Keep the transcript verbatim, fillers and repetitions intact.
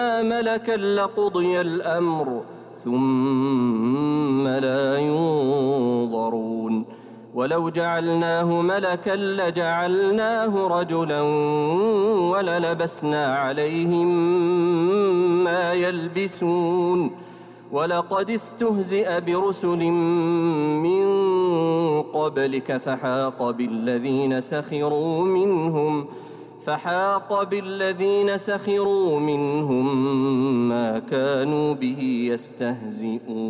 ملكا لقضي الأمر ثم لا ينظرون ولو جعلناه ملكا لجعلناه رجلا وللبسنا عليهم ما يلبسون ولقد استهزئ برسل من قبلك فحاق بالذين سخروا منهم فحاق بالذين سخروا منهم ما كانوا به يستهزئون.